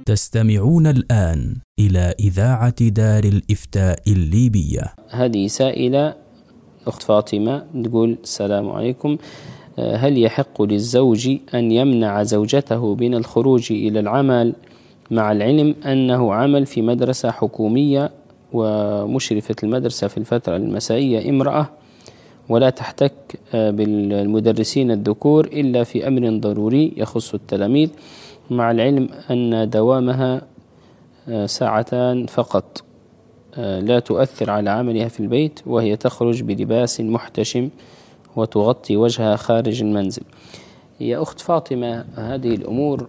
تستمعون الآن إلى إذاعة دار الإفتاء الليبية. هذه سائلة أخت فاطمة تقول: السلام عليكم، هل يحق للزوج أن يمنع زوجته من الخروج إلى العمل مع العلم أنه عمل في مدرسة حكومية ومشرفة المدرسة في الفترة المسائية امرأة ولا تحتك بالمدرسين الذكور إلا في أمر ضروري يخص التلاميذ، مع العلم أن دوامها ساعتان فقط لا تؤثر على عملها في البيت، وهي تخرج بلباس محتشم وتغطي وجهها خارج المنزل؟ يا أخت فاطمة، هذه الأمور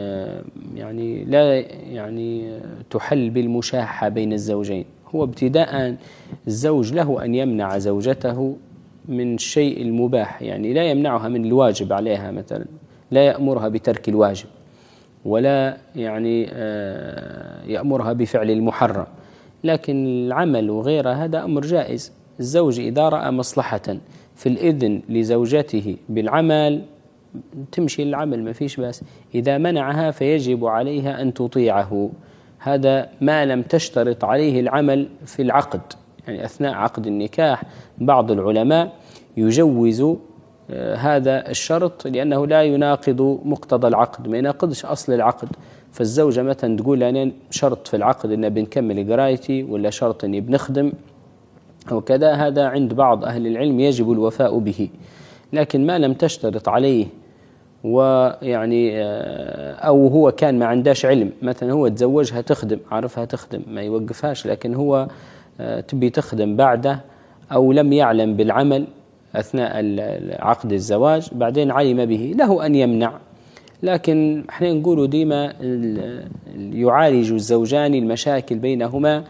لا تحل بالمشاحة بين الزوجين. هو ابتداء الزوج له أن يمنع زوجته من الشيء المباح، لا يمنعها من الواجب عليها، مثلا لا يأمرها بترك الواجب ولا يأمرها بفعل المحرم، لكن العمل وغيره هذا أمر جائز. الزوج إذا رأى مصلحة في الإذن لزوجته بالعمل تمشي العمل، ما فيش بس. إذا منعها فيجب عليها أن تطيعه، هذا ما لم تشترط عليه العمل في العقد. أثناء عقد النكاح بعض العلماء يجوز هذا الشرط لأنه لا يناقض مقتضى العقد، ما يناقضش أصل العقد. فالزوجة مثلا تقول: أنا شرط في العقد أن بنكمل قرايتي، ولا شرط أني بنخدم وكذا، هذا عند بعض أهل العلم يجب الوفاء به. لكن ما لم تشترط عليه أو هو كان ما عندهش علم، مثلا هو تزوجها تخدم، عارفها تخدم ما يوقفهاش، لكن هو تبي تخدم بعده، أو لم يعلم بالعمل أثناء عقد الزواج، بعدين علم به، له أن يمنع. لكن احنا نقول ديما يعالج الزوجان المشاكل بينهما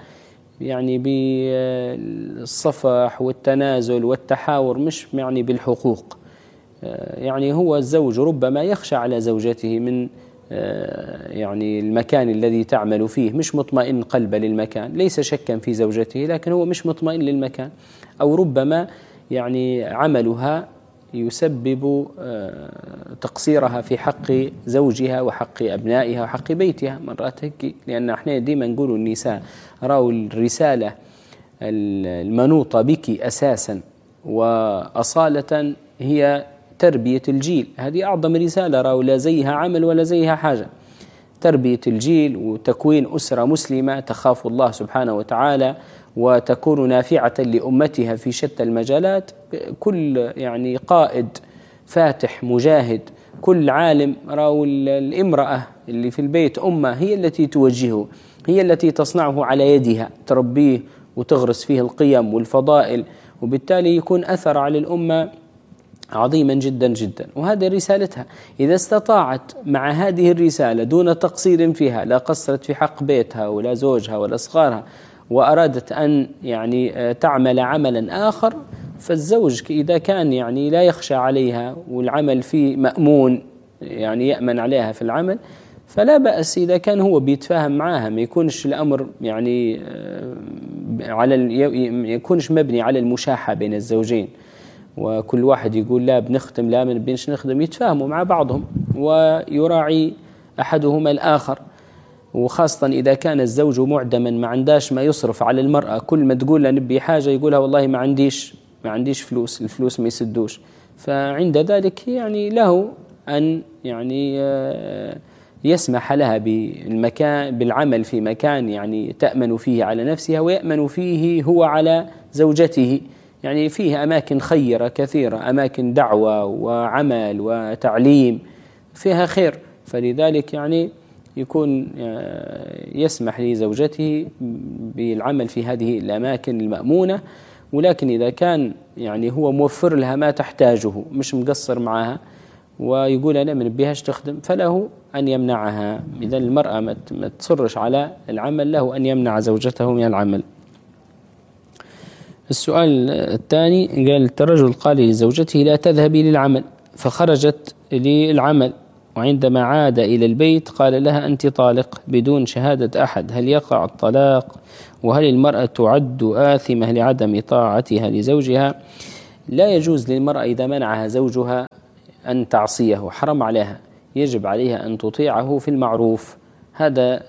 بالصفح والتنازل والتحاور، مش بالحقوق. هو الزوج ربما يخشى على زوجته من المكان الذي تعمل فيه، مش مطمئن قلبه للمكان، ليس شكا في زوجته لكن هو مش مطمئن للمكان، أو ربما عملها يسبب تقصيرها في حق زوجها وحق أبنائها وحق بيتها مرات هيك. لأن احنا ديما نقول النساء راوا الرسالة المنوطة بك أساسا وأصالة هي تربية الجيل، هذه أعظم رسالة، راوا لا زيها عمل ولا زيها حاجة. تربية الجيل وتكوين أسرة مسلمة تخاف الله سبحانه وتعالى وتكون نافعة لأمتها في شتى المجالات. كل قائد فاتح مجاهد، كل عالم، راوا الامرأة اللي في البيت أمة هي التي توجهه، هي التي تصنعه على يدها، تربيه وتغرس فيه القيم والفضائل، وبالتالي يكون أثر على الأمة عظيما جدا جدا. وهذه رسالتها، إذا استطاعت مع هذه الرسالة دون تقصير فيها، لا قصرت في حق بيتها ولا زوجها ولا أصغارها، وأرادت أن تعمل عملا آخر، فالزوج إذا كان لا يخشى عليها والعمل فيه مأمون، يأمن عليها في العمل، فلا بأس إذا كان هو بيتفاهم معها، ما يكونش الأمر يكونش مبني على المشاحة بين الزوجين، وكل واحد يقول لا بنخدم لا من بينش نخدم. يتفاهموا مع بعضهم ويراعي أحدهما الآخر، وخاصة إذا كان الزوج معدما ما عنداش ما يصرف على المرأة، كل ما تقول له نبي حاجة يقولها والله ما عنديش فلوس، الفلوس ما يسدوش. فعند ذلك له أن يسمح لها بالعمل في مكان تأمن فيه على نفسها ويأمن فيه هو على زوجته. فيه أماكن خيرة كثيرة، أماكن دعوة وعمل وتعليم فيها خير، فلذلك يكون يسمح لزوجته بالعمل في هذه الأماكن المأمونة. ولكن إذا كان هو موفر لها ما تحتاجه، مش مقصر معها، ويقول أنا من بيهاش تخدم، فله أن يمنعها. إذا المرأة ما تصرش على العمل، له أن يمنع زوجته من العمل. السؤال الثاني قال: الرجل قال لزوجته لا تذهبي للعمل، فخرجت للعمل، وعندما عاد إلى البيت قال لها أنت طالق بدون شهادة أحد، هل يقع الطلاق؟ وهل المرأة تعد آثمة لعدم طاعتها لزوجها؟ لا يجوز للمرأة إذا منعها زوجها أن تعصيه، حرم عليها، يجب عليها أن تطيعه في المعروف. هذا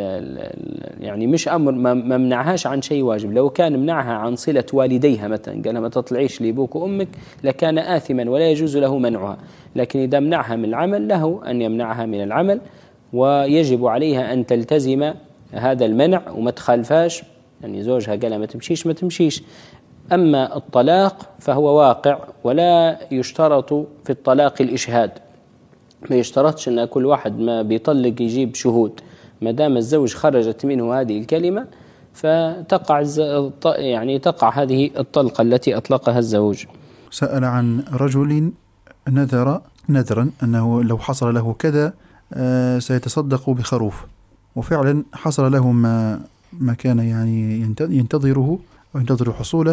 يعني مش أمر ما منعهاش عن شيء واجب. لو كان منعها عن صلة والديها مثلا، قالها ما تطلعيش لأبوك وأمك، لكان آثما ولا يجوز له منعها. لكن إذا منعها من العمل له أن يمنعها من العمل، ويجب عليها أن تلتزم هذا المنع وما تخالفاش. يعني زوجها قالها ما تمشيش ما تمشيش. أما الطلاق فهو واقع، ولا يشترط في الطلاق الإشهاد، ما يشترطش أن كل واحد ما بيطلق يجيب شهود. ما دام الزوج خرجت منه هذه الكلمة فتقع يعني تقع هذه الطلقة التي أطلقها الزوج. سأل عن رجل نذرا أنه لو حصل له كذا سيتصدق بخروف، وفعلا حصل له ما كان يعني ينتظره وينتظر حصوله،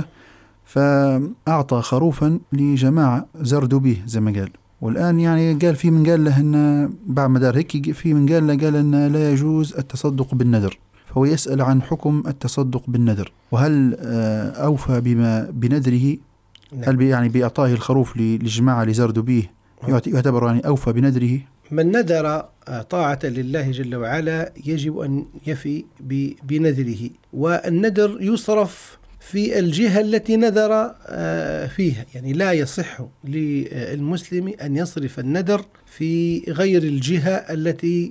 فأعطى خروفا لجماعة زردوا به زي ما قال. والآن يعني قال في من قال له أن بعد مدار هيك، في من قال له أن لا يجوز التصدق بالنذر، فهو يسأل عن حكم التصدق بالنذر، وهل أوفى بما بنذره؟ هل يعني بإعطائه الخروف لجماعة لزردوا به يعتبر يعني أوفى بنذره؟ من نذر طاعة لله جل وعلا يجب أن يفي بنذره، والنذر يصرف في الجهة التي نذر فيها. يعني لا يصح للمسلم أن يصرف النذر في غير الجهة التي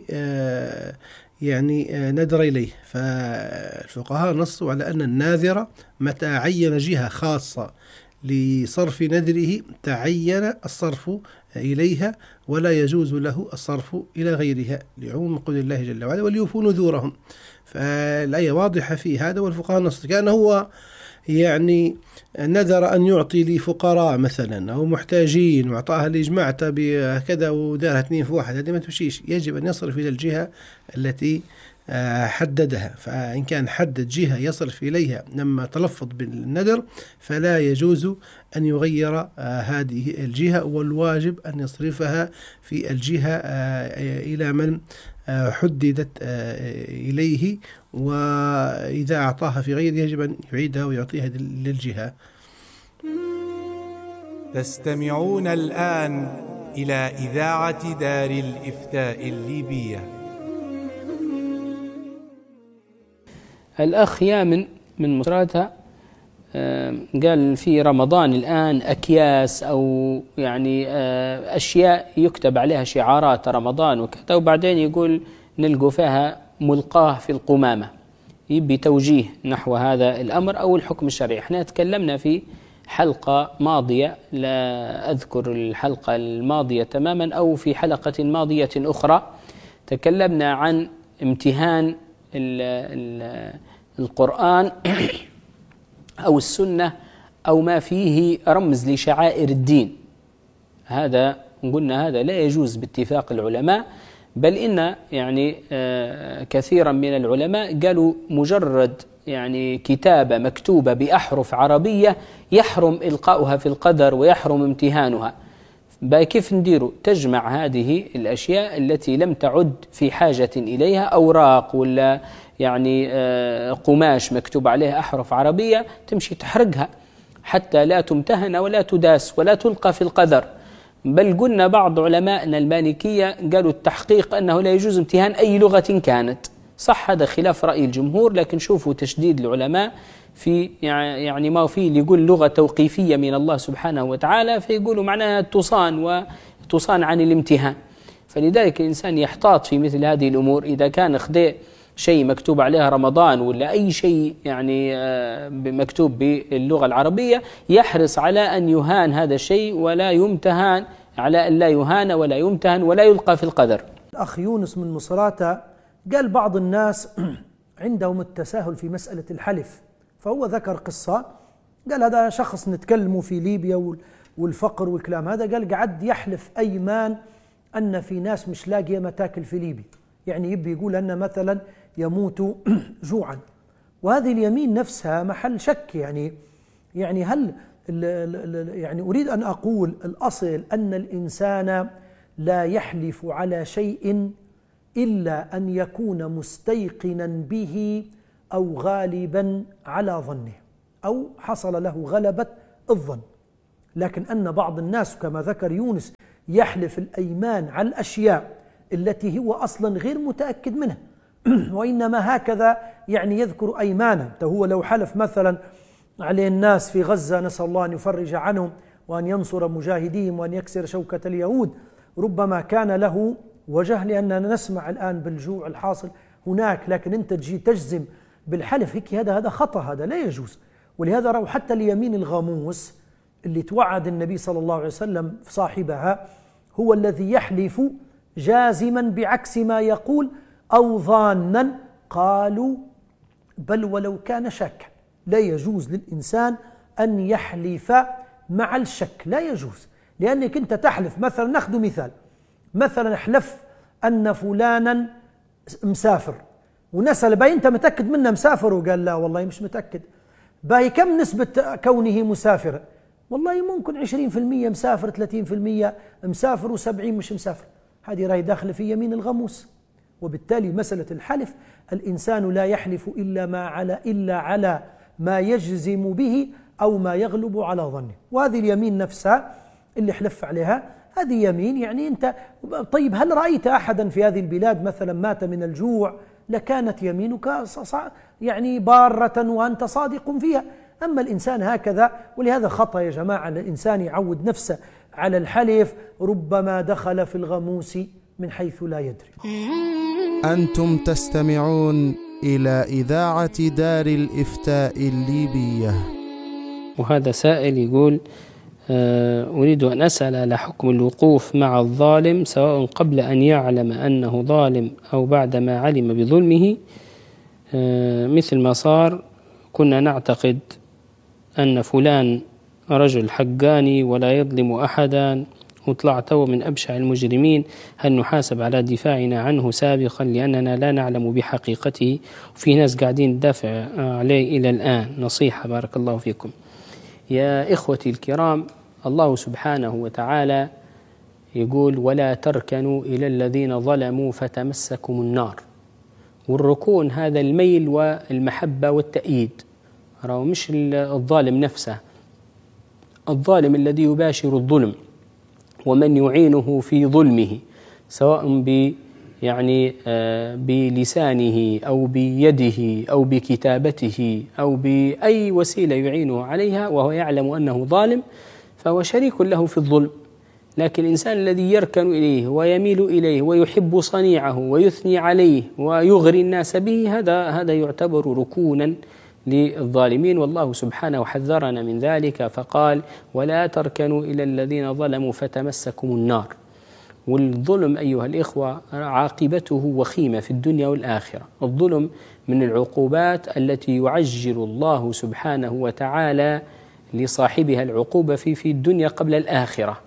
يعني نذر إليه. فالفقهاء نصوا على أن الناذر متى عين جهة خاصة لصرف نذره تعين الصرف إليها، ولا يجوز له الصرف إلى غيرها لعموم قول الله جل وعلا وليوفوا نذورهم. فالآية واضحة في هذا، والفقهاء نص. كان هو يعني نذر أن يعطي لفقراء مثلا أو محتاجين وأعطاها لجماعة بكذا ودارها 2 في 1، هذه ما تمشيش. يجب أن يصرف إلى الجهة التي حددها. فإن كان حدد جهة يصرف إليها لما تلفظ بالنذر فلا يجوز أن يغير هذه الجهة، والواجب أن يصرفها في الجهة إلى من حددت إليه، وإذا أعطاها في غير يجب أن يعيدها ويعطيها للجهة. تستمعون الآن إلى إذاعة دار الإفتاء الليبية. الأخ يامن من مصراتها قال في رمضان الآن أكياس أو يعني أشياء يكتب عليها شعارات رمضان وكذا، وبعدين يقول نلقوا فيها ملقاه في القمامة. يبي توجيه نحو هذا الأمر أو الحكم الشرعي. احنا تكلمنا في حلقة ماضية، لا أذكر الحلقة الماضية تماما، أو في حلقة ماضية أخرى تكلمنا عن امتهان القرآن أو السنة أو ما فيه رمز لشعائر الدين. هذا قلنا هذا لا يجوز باتفاق العلماء، بل إن يعني كثيرا من العلماء قالوا مجرد يعني كتابة مكتوبة بأحرف عربية يحرم إلقاؤها في القدر ويحرم امتهانها. كيف نديروا؟ تجمع هذه الأشياء التي لم تعد في حاجة إليها، أوراق ولا يعني قماش مكتوب عليها أحرف عربية، تمشي تحرقها حتى لا تمتهن ولا تداس ولا تلقى في القدر. بل قلنا بعض علماءنا المالكية قالوا التحقيق أنه لا يجوز امتهان أي لغة كانت. صح هذا خلاف رأي الجمهور، لكن شوفوا تشديد العلماء في يعني ما فيه اللي يقول لغة توقيفية من الله سبحانه وتعالى، فيقولوا معناها تصان عن الامتهان. فلذلك الإنسان يحتاط في مثل هذه الأمور. إذا كان خدي شيء مكتوب عليها رمضان ولا أي شيء يعني مكتوب باللغة العربية، يحرص على أن يهان هذا الشيء ولا يمتهن، على أن لا يهان ولا يمتهن ولا يلقى في القدر. الأخ يونس من مصراتة قال بعض الناس عندهم التساهل في مسألة الحلف، فهو ذكر قصة. قال هذا شخص نتكلموا في ليبيا والفقر والكلام هذا، قال قعد يحلف أيمان أن في ناس مش لاقية ما تاكل في ليبيا، يعني يبي يقول أن مثلا يموتوا جوعا، وهذه اليمين نفسها محل شك. يعني هل يعني أريد أن أقول الأصل أن الإنسان لا يحلف على شيء إلا أن يكون مستيقنا به أو غالبا على ظنه أو حصل له غلبة الظن. لكن أن بعض الناس كما ذكر يونس يحلف الأيمان على الأشياء التي هو أصلا غير متأكد منها، وإنما هكذا يعني يذكر أيمانا. هو لو حلف مثلا على الناس في غزة، نسأل الله أن يفرج عنهم وأن ينصر مجاهديهم وأن يكسر شوكة اليهود، ربما كان له وجه، لأننا نسمع الآن بالجوع الحاصل هناك، لكن أنت تجي تجزم بالحلف هيك، هذا خطأ، هذا لا يجوز. ولهذا رأوا حتى اليمين الغموس اللي توعد النبي صلى الله عليه وسلم صاحبها هو الذي يحلف جازما بعكس ما يقول أو ظانا، قالوا بل ولو كان شاكا. لا يجوز للإنسان أن يحلف مع الشك، لا يجوز، لأنك أنت تحلف مثلا، نأخذ مثال، مثلا احلف أن فلانا مسافر، ونسأل باي أنت متأكد منه مسافر؟ وقال لا والله مش متأكد. باي كم نسبة كونه مسافر؟ والله ممكن 20% مسافر، 30% مسافر، و70 مش مسافر. هذه راهي داخل في يمين الغموس. وبالتالي مسألة الحلف الإنسان لا يحلف إلا على ما يجزم به أو ما يغلب على ظنه. وهذه اليمين نفسها اللي حلف عليها هذه يمين، يعني أنت طيب هل رأيت أحدا في هذه البلاد مثلا مات من الجوع؟ لكانت يمينك يعني بارة وأنت صادق فيها. أما الإنسان هكذا، ولهذا خطأ يا جماعة الإنسان يعود نفسه على الحلف، ربما دخل في الغموس من حيث لا يدري. أنتم تستمعون إلى إذاعة دار الإفتاء الليبية. وهذا سائل يقول أريد أن أسأل على حكم الوقوف مع الظالم سواء قبل أن يعلم أنه ظالم أو بعد ما علم بظلمه، مثل ما صار كنا نعتقد أن فلان رجل حقاني ولا يظلم أحدا وطلع تو من أبشع المجرمين، هل نحاسب على دفاعنا عنه سابقا لأننا لا نعلم بحقيقته؟ وفي ناس قاعدين ندافع عليه إلى الآن. نصيحة بارك الله فيكم. يا إخوتي الكرام، الله سبحانه وتعالى يقول ولا تركنوا إلى الذين ظلموا فتمسكم النار. والركون هذا الميل والمحبة والتأييد، مش الظالم نفسه، الظالم الذي يباشر الظلم ومن يعينه في ظلمه سواء بلسانه أو بيده أو بكتابته أو بأي وسيلة يعينه عليها وهو يعلم أنه ظالم، فهو شريك له في الظلم. لكن الإنسان الذي يركن إليه ويميل إليه ويحب صنيعه ويثني عليه ويغري الناس به، هذا يعتبر ركونا للظالمين. والله سبحانه حذرنا من ذلك فقال ولا تركنوا إلى الذين ظلموا فتمسكم النار. والظلم أيها الإخوة عاقبته وخيمة في الدنيا والآخرة. الظلم من العقوبات التي يعجل الله سبحانه وتعالى لصاحبها العقوبة في الدنيا قبل الآخرة.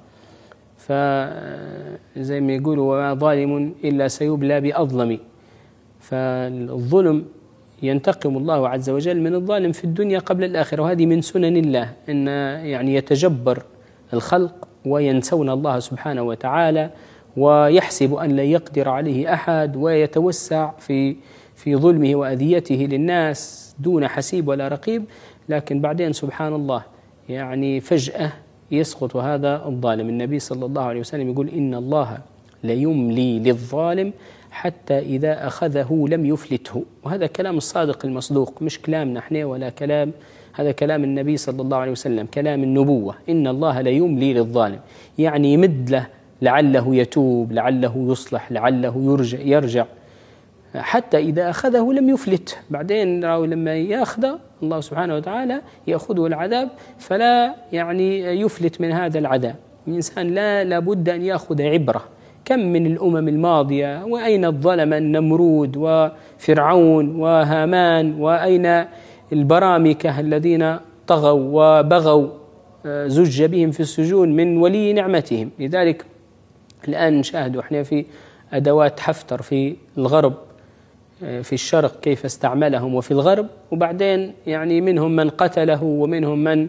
فزي ما يقولوا وما ظالم إلا سيبلى بأظلم. فالظلم ينتقم الله عز وجل من الظالم في الدنيا قبل الآخرة، وهذه من سنن الله أن يتجبر الخلق وينسون الله سبحانه وتعالى ويحسب أن لا يقدر عليه أحد ويتوسع في ظلمه وأذيته للناس دون حسيب ولا رقيب. لكن بعدين سبحان الله فجأة يسقط هذا الظالم. النبي صلى الله عليه وسلم يقول إن الله ليملي للظالم حتى إذا أخذه لم يفلته. وهذا كلام الصادق المصدوق، مش كلامنا احنا ولا كلام، هذا كلام النبي صلى الله عليه وسلم، كلام النبوة. إن الله ليملي للظالم، يمد له لعله يتوب، لعله يصلح، لعله يرجع حتى إذا أخذه لم يفلته. بعدين لما يأخذ الله سبحانه وتعالى يأخذه العذاب فلا يفلت من هذا العذاب. الإنسان لابد أن يأخذ عبرة. كم من الأمم الماضية وأين الظلم النمرود وفرعون وهامان، وأين البرامكة الذين طغوا وبغوا زج بهم في السجون من ولي نعمتهم. لذلك الآن نشاهد احنا في أدوات حفتر في الغرب، في الشرق كيف استعملهم وفي الغرب، وبعدين منهم من قتله ومنهم من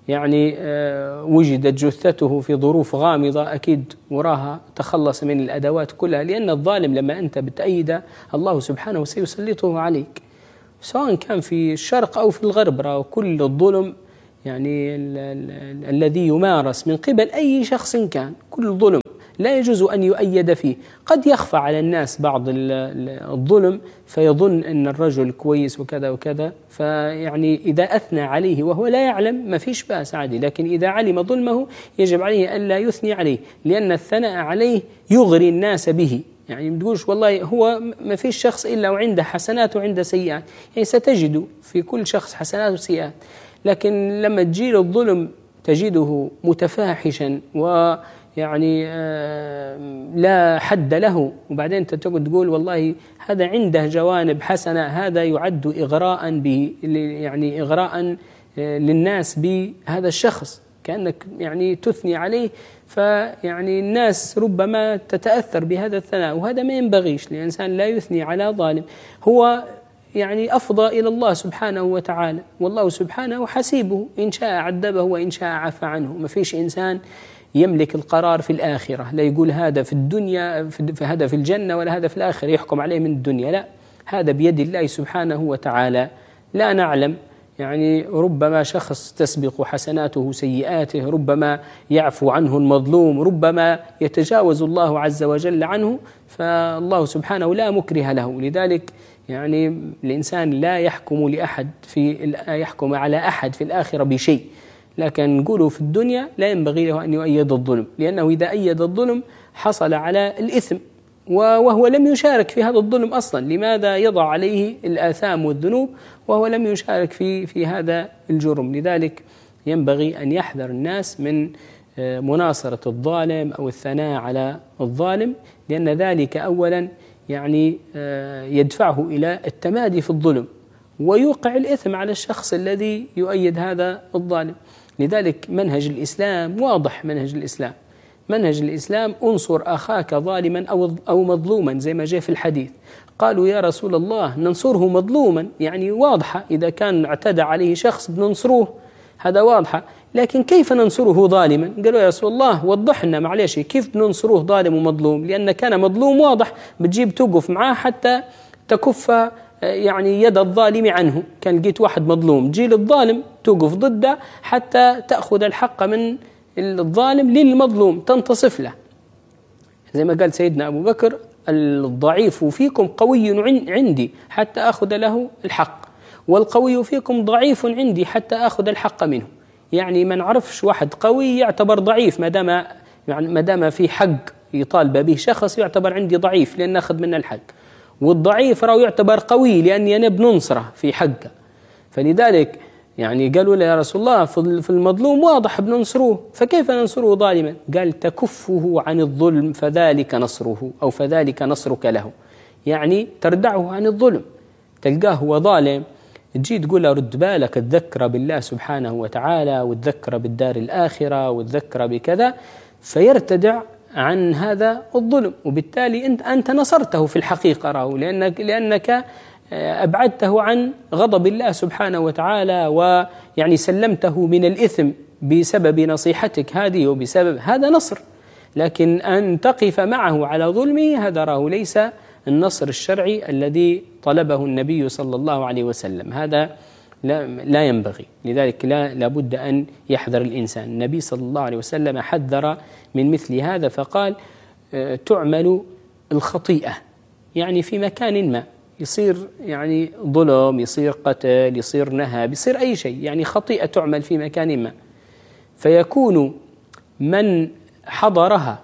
وجدت جثته في ظروف غامضة أكيد وراها تخلص من الأدوات كلها. لأن الظالم لما أنت بتأيده الله سبحانه سيسلطه عليك سواء كان في الشرق أو في الغرب. كل الظلم الذي يمارس من قبل أي شخص كان، كل ظلم لا يجوز أن يؤيد فيه. قد يخفى على الناس بعض الظلم فيظن أن الرجل كويس وكذا وكذا، فيعني إذا أثنى عليه وهو لا يعلم ما فيش بأس عادي، لكن إذا علم ظلمه يجب عليه ألا يثني عليه، لأن الثناء عليه يغري الناس به. يعني ما تقولش والله هو ما فيش شخص إلا وعنده حسنات وعنده سيئات، يعني ستجد في كل شخص حسنات وسيئات، لكن لما تجي الظلم تجده متفاحشا ويعني لا حد له، وبعدين أنت تقول والله هذا عنده جوانب حسنة، هذا يعد إغراء به، يعني إغراء للناس بهذا الشخص، كأنك يعني تثني عليه، فيعني الناس ربما تتأثر بهذا الثناء، وهذا ما ينبغيش. الإنسان لا يثني على ظالم، هو يعني أفضى إلى الله سبحانه وتعالى، والله سبحانه حسيبه، إن شاء عذبه وإن شاء عفى عنه. ما فيش إنسان يملك القرار في الآخرة، لا يقول هذا في الدنيا هذا في الجنة ولا هذا في الآخرة يحكم عليه من الدنيا، لا، هذا بيد الله سبحانه وتعالى. لا نعلم، يعني ربما شخص تسبق حسناته سيئاته، ربما يعفو عنه المظلوم، ربما يتجاوز الله عز وجل عنه، فالله سبحانه لا مكره له. لذلك يعني الإنسان لا يحكم يحكم على أحد في الآخرة بشيء، لكن نقوله في الدنيا لا ينبغي له أن يؤيد الظلم، لأنه إذا أيد الظلم حصل على الإثم، وهو لم يشارك في هذا الظلم أصلا. لماذا يضع عليه الآثام والذنوب وهو لم يشارك في هذا الجرم؟ لذلك ينبغي أن يحذر الناس من مناصرة الظالم أو الثناء على الظالم، لأن ذلك أولا يعني يدفعه إلى التمادي في الظلم، ويوقع الإثم على الشخص الذي يؤيد هذا الظالم. لذلك منهج الإسلام واضح، منهج الإسلام انصر أخاك ظالما أو مظلوما، زي ما جاء في الحديث. قالوا يا رسول الله ننصره مظلوما، يعني واضحة، إذا كان اعتدى عليه شخص بننصروه، هذا واضحة، لكن كيف ننصره ظالما؟ قالوا يا رسول الله وضح لنا معلش كيف بننصروه ظالم ومظلوم، لأن كان مظلوم واضح بتجيب توقف معاه حتى تكف يعني يد الظالم عنه، كان لقيت واحد مظلوم جي للظالم توقف ضده حتى تأخذ الحق من الظالم للمظلوم، تنتصف له، زي ما قال سيدنا أبو بكر الضعيف فيكم قوي عندي حتى أخذ له الحق، والقوي فيكم ضعيف عندي حتى أخذ الحق منه. يعني ما نعرفش واحد قوي يعتبر ضعيف ما دام في حق يطالب به شخص يعتبر عندي ضعيف لأن أخذ منه الحق، والضعيف راه يعتبر قوي لأني أنا بننصره في حقه. فلذلك يعني قالوا له يا رسول الله في المظلوم واضح بننصروه، فكيف ننصره ظالما؟ قال تكفه عن الظلم فذلك نصره، أو فذلك نصرك له، يعني تردعه عن الظلم. تلقاه هو ظالم تجي تقول له رد بالك، تذكر بالله سبحانه وتعالى، وتذكر بالدار الآخرة، وتذكر بكذا، فيرتدع عن هذا الظلم، وبالتالي أنت نصرته في الحقيقة راه، لأنك أبعدته عن غضب الله سبحانه وتعالى، ويعني سلمته من الإثم بسبب نصيحتك هذه، وبسبب هذا نصر. لكن أن تقف معه على ظلمه هذا راه ليس النصر الشرعي الذي طلبه النبي صلى الله عليه وسلم، هذا لا ينبغي. لذلك لا بد أن يحذر الإنسان. النبي صلى الله عليه وسلم حذر من مثل هذا، فقال تعمل الخطيئة، يعني في مكان ما يصير يعني ظلم، يصير قتل، يصير نهب، يصير أي شيء، يعني خطيئة تعمل في مكان ما، فيكون من حضرها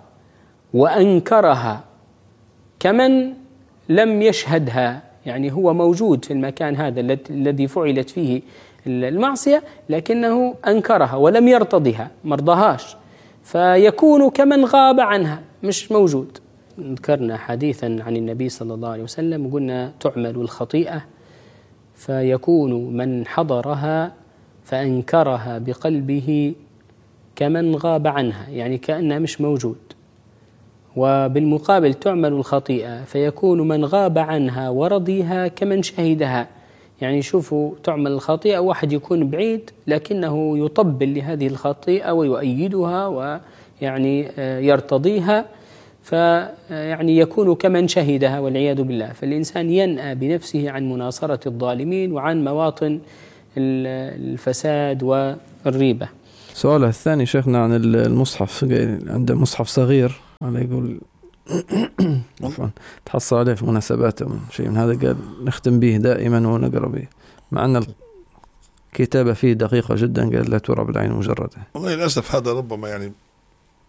وأنكرها كمن لم يشهدها، يعني هو موجود في المكان هذا الذي فعلت فيه المعصية لكنه أنكرها ولم يرتضها، مرضهاش، فيكون كمن غاب عنها مش موجود. ذكرنا حديثا عن النبي صلى الله عليه وسلم وقلنا تعمل الخطيئة فيكون من حضرها فأنكرها بقلبه كمن غاب عنها، يعني كأنها مش موجود. وبالمقابل تعمل الخطيئة فيكون من غاب عنها ورضيها كمن شهدها، يعني شوفوا تعمل الخطيئة واحد يكون بعيد لكنه يطبل لهذه الخطيئة ويؤيدها ويعني يرتضيها، فيعني يكون كمن شهدها والعياذ بالله. فالإنسان ينأى بنفسه عن مناصرة الظالمين وعن مواطن الفساد والريبة. سؤال الثاني شيخنا عن المصحف، عنده مصحف صغير هذا يقول عفوا تحصل عليه في مناسبات شيء من هذا، قال نختم به دائما ونقرأ به، مع أن الكتابة فيه دقيقة جدا، قال لا ترى بالعين مجردة. والله للأسف هذا ربما يعني